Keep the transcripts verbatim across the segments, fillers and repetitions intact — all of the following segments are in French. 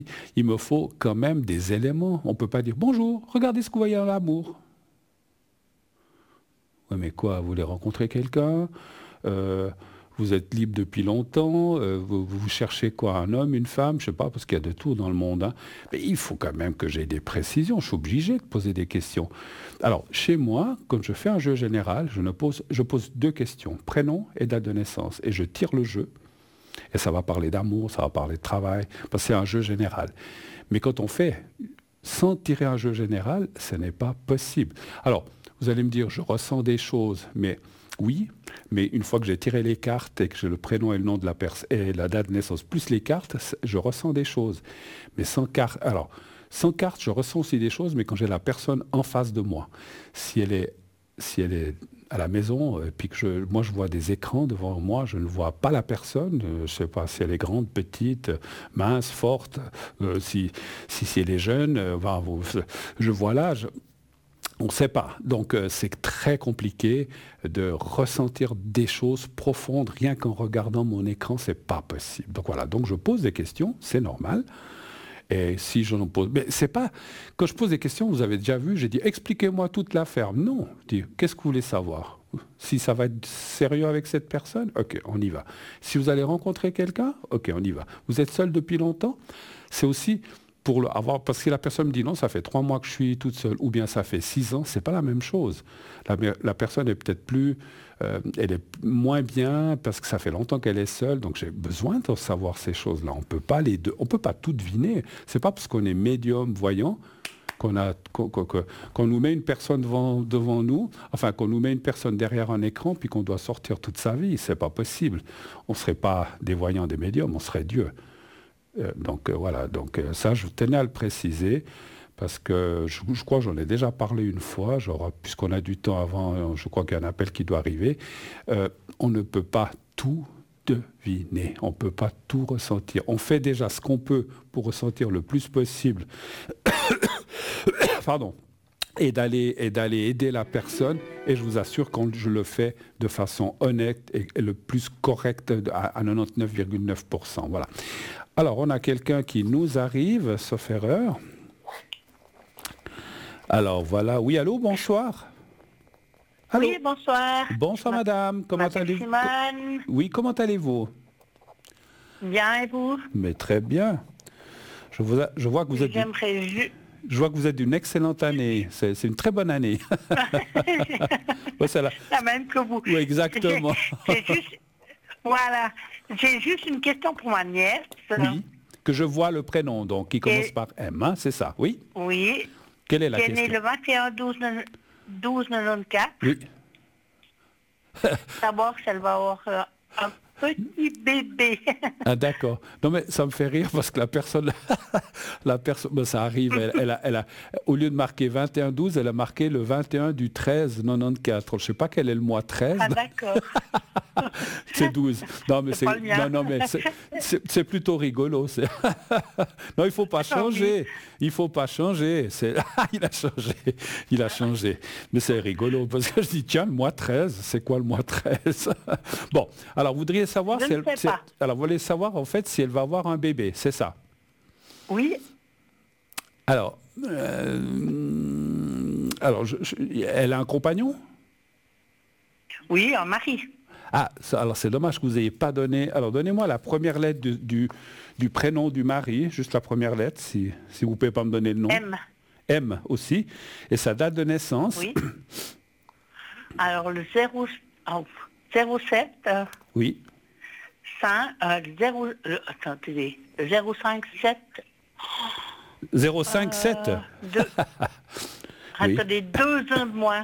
il me faut quand même des éléments. On ne peut pas dire bonjour, regardez ce que vous voyez dans l'amour. Oui, mais quoi, vous voulez rencontrer quelqu'un euh, Vous êtes libre depuis longtemps, euh, vous, vous cherchez quoi, un homme, une femme, je ne sais pas, parce qu'il y a de tout dans le monde. Hein. Mais il faut quand même que j'ai des précisions, je suis obligé de poser des questions. Alors, chez moi, quand je fais un jeu général, je, ne pose, je pose deux questions, prénom et date de naissance, et je tire le jeu. Et ça va parler d'amour, ça va parler de travail, parce que c'est un jeu général. Mais quand on fait sans tirer un jeu général, ce n'est pas possible. Alors, vous allez me dire, je ressens des choses, mais oui, mais une fois que j'ai tiré les cartes et que j'ai le prénom et le nom de la personne et la date de naissance, plus les cartes, je ressens des choses. Mais sans carte, alors, sans carte, je ressens aussi des choses, mais quand j'ai la personne en face de moi, si elle est, si elle est à la maison, et puis que je, moi je vois des écrans devant moi, je ne vois pas la personne, euh, je ne sais pas si elle est grande, petite, mince, forte, euh, si, si, si elle est jeune, euh, bah, je vois l'âge. On ne sait pas. Donc euh, c'est très compliqué de ressentir des choses profondes rien qu'en regardant mon écran, c'est pas possible. Donc voilà, donc je pose des questions, c'est normal. Et si je n'en pose... Mais c'est pas... Quand je pose des questions, vous avez déjà vu, j'ai dit, expliquez-moi toute l'affaire. Non, je dis, qu'est-ce que vous voulez savoir? Si ça va être sérieux avec cette personne, ok, on y va. Si vous allez rencontrer quelqu'un, ok, on y va. Vous êtes seul depuis longtemps? C'est aussi pour le avoir... Parce que la personne me dit, non, ça fait trois mois que je suis toute seule, ou bien ça fait six ans, c'est pas la même chose. La, la personne est peut-être plus... Euh, elle est moins bien parce que ça fait longtemps qu'elle est seule, donc j'ai besoin de savoir ces choses-là. On peut pas les deux, on peut pas tout deviner. C'est pas parce qu'on est médium, voyant, qu'on a, qu'on, qu'on, qu'on nous met une personne devant, devant nous, enfin qu'on nous met une personne derrière un écran, puis qu'on doit sortir toute sa vie. C'est pas possible. On serait pas des voyants, des médiums, on serait Dieu. Euh, donc euh, voilà. Donc euh, ça, je tenais à le préciser. Parce que je, je crois que j'en ai déjà parlé une fois, genre, puisqu'on a du temps avant, je crois qu'il y a un appel qui doit arriver, euh, on ne peut pas tout deviner, on ne peut pas tout ressentir. On fait déjà ce qu'on peut pour ressentir le plus possible, pardon, et d'aller, et d'aller aider la personne, et je vous assure que je le fais de façon honnête et, et le plus correct à, à quatre-vingt-dix-neuf virgule neuf pour cent. Voilà. Alors, on a quelqu'un qui nous arrive, sauf erreur. Alors voilà, oui, allô, bonsoir. Allô. Oui, bonsoir. Bonsoir madame, comment allez-vous? Oui, comment allez-vous? Bien, et vous? Mais très bien. Je, vous a... je vois que vous êtes... J'aimerais ju... Je vois que vous êtes d'une excellente année. C'est, c'est une très bonne année. Ouais, c'est la... la même que vous. Oui, exactement. J'ai, j'ai juste... Voilà. J'ai juste une question pour ma nièce. Oui, que je vois le prénom, donc, qui commence et... par M, hein, c'est ça, oui? Oui. Quelle est la qui question? est née le vingt et un douze quatre-vingt-quatorze. Oui. D'abord, elle va avoir euh, un petit bébé. Ah d'accord. Non mais ça me fait rire parce que la personne, la personne, ben, ça arrive, elle, elle, a, elle a, au lieu de marquer vingt et un douze, elle a marqué le vingt et un du treize quatre-vingt-quatorze. Je ne sais pas quel est le mois treize. Ah d'accord. C'est douze. Non mais c'est, c'est non, non, mais c'est, c'est, c'est plutôt rigolo. C'est non, il faut pas changer. Il faut pas changer. C'est... il a changé. Il a changé. Mais c'est rigolo parce que je dis tiens, le mois treize, c'est quoi le mois treize? Bon, alors vous voudriez savoir je si elle, si, alors vous voulez savoir en fait si elle va avoir un bébé, c'est ça? Oui. Alors, euh, alors je, je, elle a un compagnon? Oui, un mari. Ah, ça, alors c'est dommage que vous n'ayez pas donné... Alors donnez-moi la première lettre du, du, du prénom du mari, juste la première lettre, si, si vous ne pouvez pas me donner le nom. M. M aussi. Et sa date de naissance? Oui. Alors le zéro, oh, zéro sept. Euh, oui. cinq, euh, zéro, euh, attendez, zéro cinq sept. zéro cinq sept euh, deux, oui. Attendez, deux ans de moins.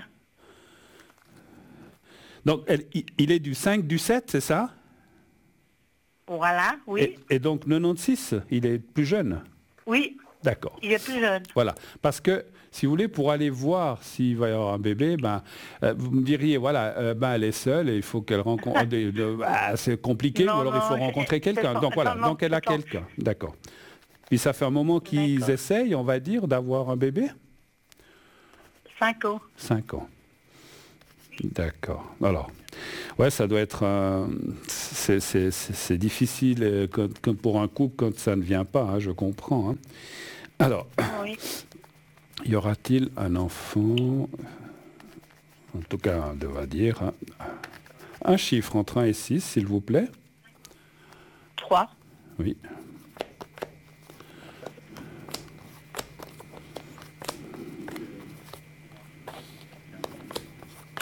Donc, elle, il est du cinq du sept, c'est ça? Voilà, oui. Et, et donc, quatre-vingt-seize, il est plus jeune? Oui. D'accord. Il est plus jeune. Voilà. Parce que, si vous voulez, pour aller voir s'il va y avoir un bébé, ben, euh, vous me diriez, voilà, euh, ben, elle est seule et il faut qu'elle rencontre... des, de, bah, c'est compliqué, non, ou alors non, il faut rencontrer quelqu'un. Donc, voilà. Non, donc, elle a quelqu'un. D'accord. Puis, ça fait un moment qu'ils D'accord. essayent, on va dire, d'avoir un bébé? Cinq ans. Cinq ans. D'accord. Alors, ouais, ça doit être... Euh, c'est, c'est- c'est- c'est difficile euh, quand- quand pour un couple quand ça ne vient pas, hein, je comprends. Hein. Alors, Oui. y aura-t-il un enfant, en tout cas, on va dire, hein, un chiffre entre un et six, s'il vous plaît. Trois. Oui,